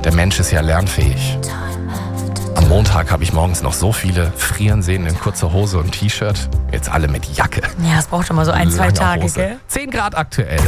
Der Mensch ist ja lernfähig. Am Montag habe ich morgens noch so viele frieren sehen in kurzer Hose und T-Shirt. Jetzt alle mit Jacke. Ja, es braucht immer so 1-2 Langer Tage, Hose. gell? 10 Grad aktuell.